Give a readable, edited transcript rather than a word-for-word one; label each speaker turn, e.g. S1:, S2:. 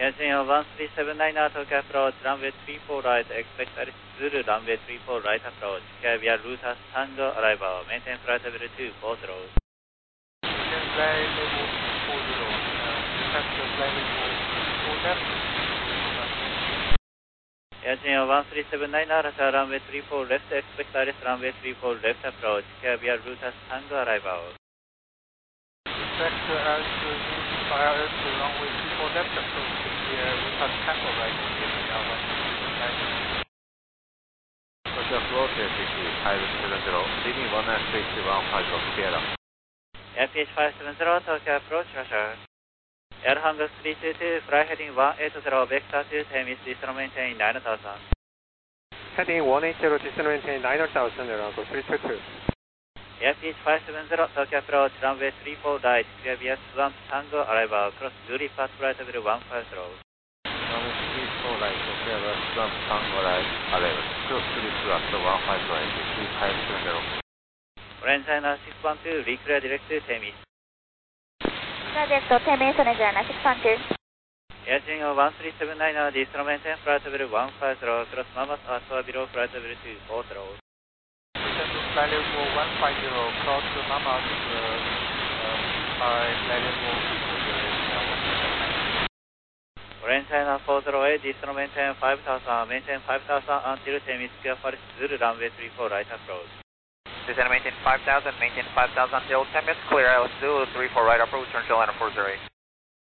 S1: Airchannel 1379 Tokyo approach, runway 34 right, expect Alice Zulu, runway 34 right approach, Caribbean route as Tango arrival, maintain flight level 2, both rows.
S2: Maintain flight level 40, impact flight level 4 left.
S1: Airchannel 1379 Russia, runway 34 left, expect Alice runway 34 left approach, Caribbean route as Tango arrival.
S2: Expect Alice IRS runway 34 left approach, route as Tango arrival, Airchannel 1379.
S3: Roger, float 570, leading 19615 Sierra.
S1: Airpage 570 Tokyo approach, Russia. Air Hangar 322, fly heading 180, vector to Temis, distance maintain 9000.
S4: Heading 180, distance maintain 9000, Airhangar 322.
S1: Airpage 570 Tokyo approach, runway 34 right, Caribbean Swamp Tango arrival, cross Zuri path flight level 150.
S3: Runway 34 right, Caribbean Swamp Tango arrival, cross Zuri path 150, 570.
S1: Orange China 612, reclear direct to Temis.
S5: Project Temis, Orange China 612.
S1: Airchannel 1379, distance maintain flight level 150, cross Mamas Atwa below flight level 2, both rows.
S2: Flight level 150, cross Mamas flight level 2,
S1: Orange China 408, distance maintain 5000, maintain 5000 until Temis, clear for Zulu, runway 34 right approach.
S6: Descend maintain 5000, maintain 5000 until 10 minutes, clear Alice Zulu 34 right approach, turn to Atlanta 408.